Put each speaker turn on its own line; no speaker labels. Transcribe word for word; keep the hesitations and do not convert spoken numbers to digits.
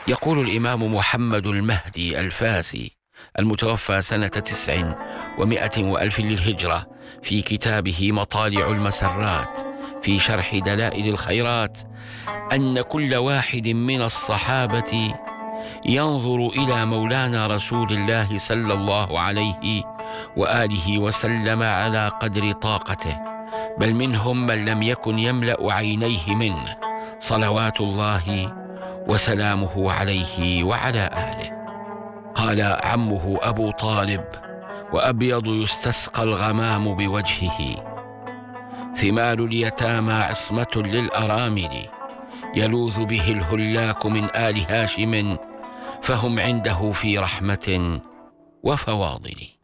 يقول الإمام محمد المهدي الفاسي المتوفى سنة تسع ومائة وألف للهجرة في كتابه مطالع المسرات في شرح دلائل الخيرات أن كل واحد من الصحابة ينظر إلى مولانا رسول الله صلى الله عليه وآله وسلم على قدر طاقته، بل منهم من لم يكن يملأ عينيه منه صلوات الله وسلامه عليه وعلى آله. قال عمه أبو طالب: وأبيض يستسقى الغمام بوجهه، ثمال اليتامى عصمة للأرامل، يلوذ به الهلاك من آل هاشم، فهم عنده في رحمة وفواضل.